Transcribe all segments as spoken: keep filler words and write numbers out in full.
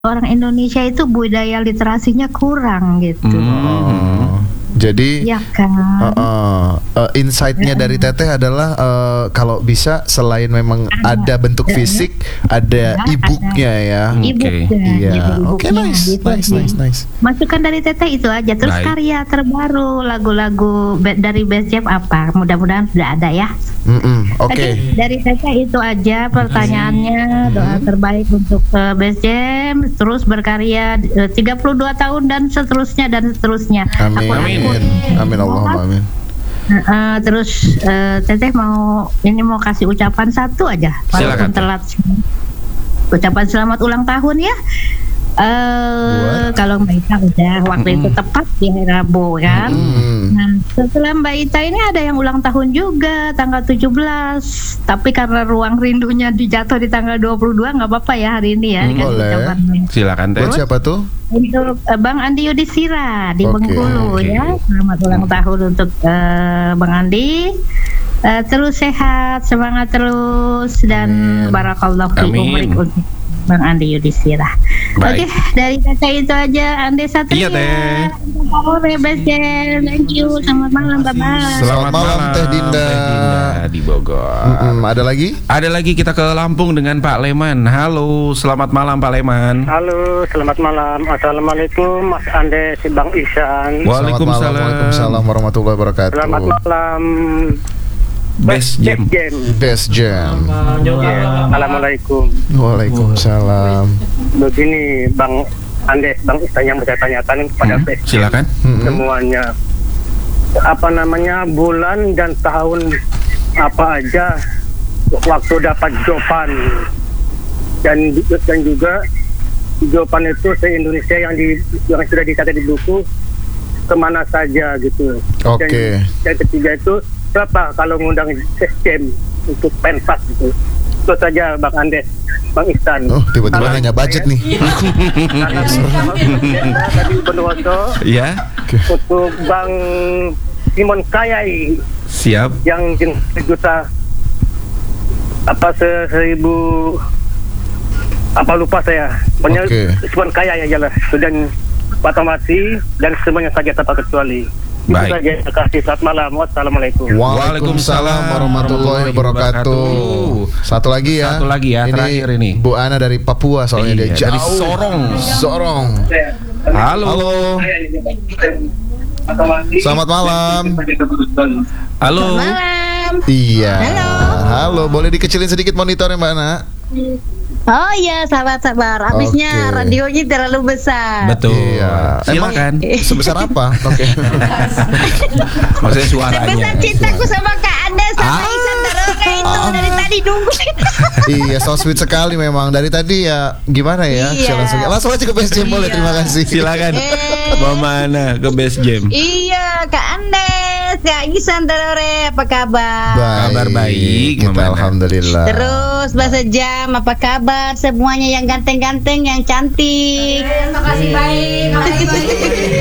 orang Indonesia itu budaya literasinya kurang gitu. Hmm. Jadi ya kan? uh, uh, uh, insight-nya dari Teteh adalah uh, kalau bisa selain memang ada, ada bentuk fisik, ada ada, e-booknya ya. E-booknya, iya. Oke, okay, nice, gitu nice, nice, nice. Masukan dari Teteh itu aja. Terus Baik. karya terbaru lagu-lagu be- dari Best Jam apa? Mudah-mudahan sudah ada ya. Mm-mm, Oke. Okay. Oke, dari Teteh itu aja pertanyaannya. Doa terbaik untuk uh, Best Jam, terus berkarya uh, tiga puluh dua tahun dan seterusnya dan seterusnya. Amin. Aku- Amin. aku- Amin Allahumma amin. Uh, terus uh, Teteh mau ini mau kasih ucapan satu aja, walaupun Silakan. telat. Ucapan selamat ulang tahun ya. Uh, kalau Mbak Ita udah waktu Mm-mm. itu tepat di hari Rabu kan. Mm. Nah, setelah Mbak Ita ini ada yang ulang tahun juga tanggal tujuh belas. Tapi karena ruang rindunya dijatuh di tanggal dua puluh dua, nggak apa-apa ya hari ini ya. Hmm, dikasih boleh. ucapannya. Silakan Teh. Buat siapa tuh? Untuk uh, Bang Andi Yudhistira di Oke, Bengkulu oke. ya. Selamat ulang tahun untuk uh, Bang Andi. Uh, terus sehat, semangat terus dan Amin. barakallahu fi Amin. umrik untuk Bang Andi Yudhistira. Oke, Baik. dari Teteh itu aja. Andi Satria. Iya, Teh. Sore Best Jam. Thank you. Selamat malam, bye-bye. Selamat malam, Teh Dinda. Teh Dinda di Bogor. Mm-mm, ada lagi? Ada lagi kita ke Lampung dengan Pak Leman. Halo, selamat malam Pak Leman. Halo, selamat malam. Assalamualaikum Mas Ande, si Bang Ihsan. Waalaikumsalam. Selamat malam, Waalaikumsalam warahmatullahi wabarakatuh. Selamat malam. Best Jam. Jam. Best Jam. Ya, Assalamualaikum. Waalaikumsalam. Begini Bang Ande, Bang Ihsan yang saya tanyakan kepada Hmm, Best silakan. Mm-mm. semuanya. Apa namanya bulan dan tahun apa aja waktu dapat jawaban dan dan juga jawaban itu se-Indonesia yang di yang sudah dicatat di buku kemana saja gitu. Oke. Dan yang ketiga itu siapa kalau ngundang sistem untuk pentas gitu. Itu saja Bang Andes, Bang Ihsan. Oh, tiba-tiba Salam nanya budget saya. nih. Salam sama tadi Bondowoso Ya, untuk Bang Simon Kayai siap. yang juta apa se- seribu apa lupa saya. Pokoknya Oke. Simon Kayai aja lah. Dan Pak Tomasi dan semuanya saja tanpa kecuali. Itu Baik. saja. Terima kasih. Selamat malam. Wassalamualaikum. Waalaikumsalam warahmatullahi wabarakatuh. Satu lagi ya. Satu lagi ya, terakhir ini. Bu Ana dari Papua soalnya Iya, dia dari jauh. Sorong. Sorong. Halo. Halo. Selamat malam. Halo. Malam. Iya. Halo. Boleh dikecilin sedikit monitornya Mbak Ana? Oh iya, sabar-sabar. Habisnya Oke. radionya terlalu besar. Betul. Iya. Silakan. Sebesar apa? Oke. Maksudnya suaranya. Sebesar cintaku sama Kak Anda sama Ah. Ihsan Daroka itu Ah. dari tadi nunggu. Iya, so sweet sekali memang. Dari tadi ya gimana ya? Iya. Langsung, langsung aja ke Best Jam boleh. Iya. Terima kasih. Silakan. Eh. Mama Ana ke Best Jam. Iya, Kak Andes, Kak Ihsan Darore, apa kabar? Kabar baik, Kita Mama Ana. alhamdulillah. Terus bahasa jam, apa kabar semuanya yang ganteng-ganteng, yang cantik? Makasih baik, makasih baik.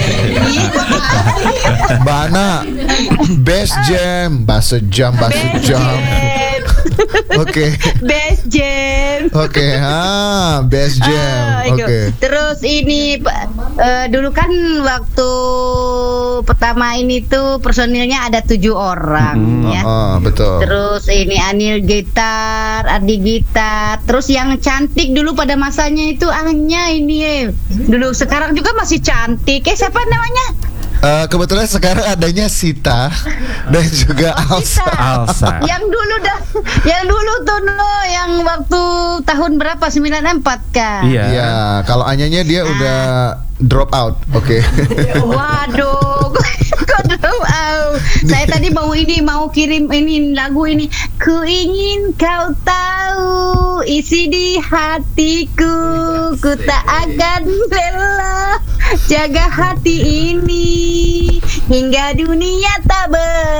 Mbak Ana, Best Jam, bahasa jam, bahasa jam. Oke, Best Jam. oke, ah, Best Jam, Ah, itu. oke. Terus ini Pak, eh, dulu kan waktu pertama ini tuh personilnya ada tujuh orang Hmm, ya. Oh, betul. Terus ini Anil gitar, Ardi gitar. Terus yang cantik dulu pada masanya itu Anya ini eh. Dulu sekarang juga masih cantik. Eh siapa namanya? Eh, kebetulan sekarang adanya Sita dan juga Alsa. Alsa. Yang dulu dah, yang dulu tuh no, yang waktu tahun berapa? sembilan puluh empat kan? Iya. Iya, kalau Anyanya dia udah drop out, oke. Waduh, kok drop out? Saya tadi mau ini mau kirim ini lagu ini. Ku ingin kau tahu isi di hatiku, ku tak akan rela jaga hati ini hingga dunia tak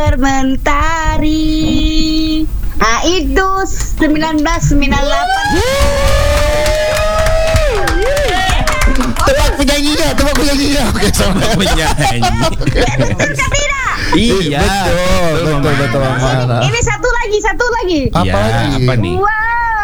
bermentari. Ah itu sembilan belas sembilan puluh delapan. Tebak penyanyinya, tebak penyanyinya. Oke, sama. Penyanyi. Iya. Betul, betul, betul, Mama Ana. Ini satu lagi, satu lagi. Apa Ya, lagi? apa nih? Wow,